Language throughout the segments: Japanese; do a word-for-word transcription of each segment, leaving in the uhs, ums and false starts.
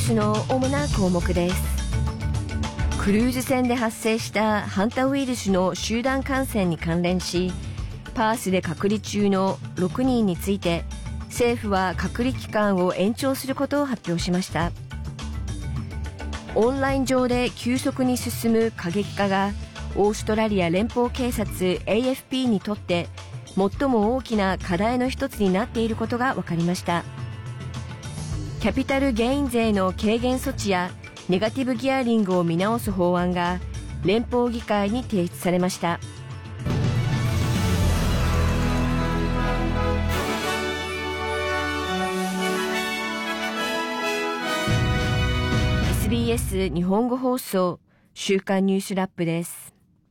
スの主な項目です。クルーズ船で発生したハンタウイルスの集団感染に関連し、パースで隔離中のろくにんについて政府は隔離期間を延長することを発表しました。オンライン上で急速に進む過激化がオーストラリア連邦警察 エーエフピー にとって最も大きな課題の一つになっていることが分かりました。キャピタルゲイン税の軽減措置やネガティブギアリングを見直す法案が連邦議会に提出されました。エスビーエス 日本語放送週刊ニュースラップです。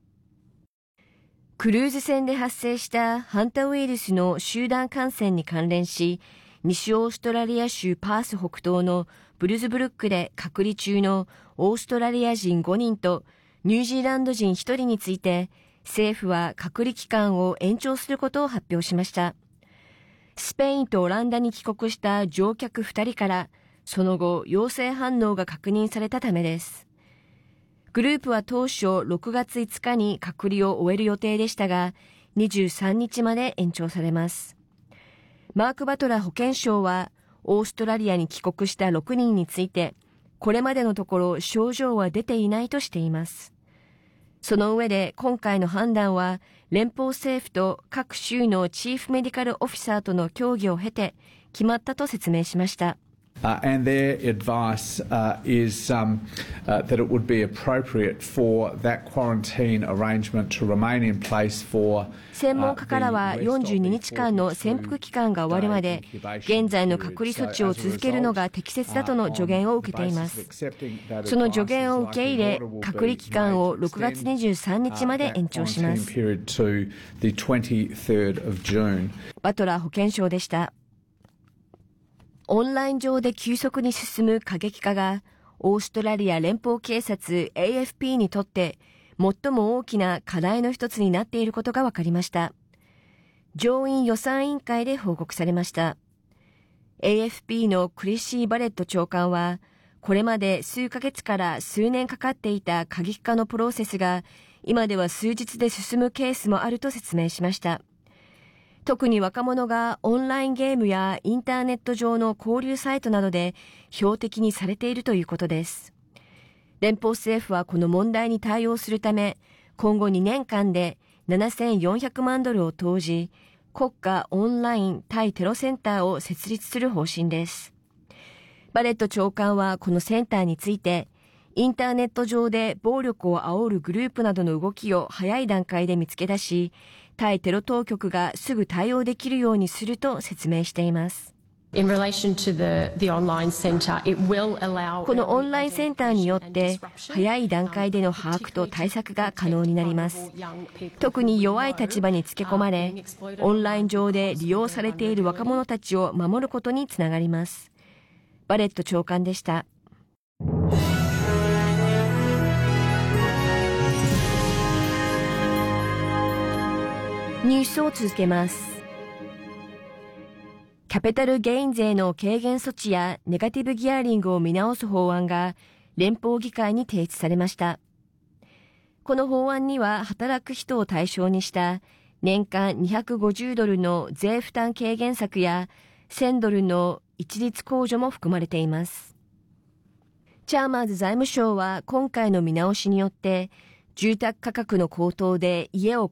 クルーズ船で発生したハンタウイルスの集団感染に関連し、西オーストラリア州パース北東のブルズブルックで隔離中のオーストラリア人ごにんとニュージーランド人ひとりについて、政府は隔離期間を延長することを発表しました。スペインとオランダに帰国した乗客ふたりから、その後陽性反応が確認されたためです。グループは当初ろくがついつかに隔離を終える予定でしたが、にじゅうさんにちまで延長されます。マーク・バトラー保健相は、オーストラリアに帰国したろくにんについて、これまでのところ症状は出ていないとしています。その上で今回の判断は、連邦政府と各州のチーフメディカルオフィサーとの協議を経て決まったと説明しました。 Uh, and their advice uh, is um, uh, that it would be appropriate for that quarantine arrangement to remain in place for 専門家からはよんじゅうににちかんの潜伏期間が終わるまで現在の隔離措置を続けるのが適切だとの助言を受けています。その助言を受け入れ、隔離期間をろくがつにじゅうさんにちまで延長します。バトラー保健相でした。オンライン上で急速に進む過激化がオーストラリア連邦警察 エーエフピー にとって最も大きな課題の一つになっていることが分かりました。上院予算委員会で報告されました。エーエフピー のクリシー・バレット長官は、これまで数ヶ月から数年かかっていた過激化のプロセスが今では数日で進むケースもあると説明しました。特に若者がオンラインゲームやインターネット上の交流サイトなどで標的にされているということです。連邦政府はこの問題に対応するため、今後にねんかんでななせんよんひゃくまんドルを投じ、国家オンライン対テロセンターを設立する方針です。バレット長官はこのセンターについて、インターネット上で暴力を煽るグループなどの動きを早い段階で見つけ出し、対テロ当局がすぐ対応できるようにすると説明しています。このオンラインセンターによって早い段階での把握と対策が可能になります。特に弱い立場につけ込まれ、オンライン上で利用されている若者たちを守ることにつながります。バレット長官でした。ニュースを続けます。キャピタルゲイン税の軽減措置やネガティブギアリングを見直す法案が連邦議会に提出されました。この法案には働く人を対象にした年間にひゃくごじゅうドルの税負担軽減策やせんドルの一律控除も含まれています。チャーマーズ財務省は今回の見直しによって住宅価格の高騰で家を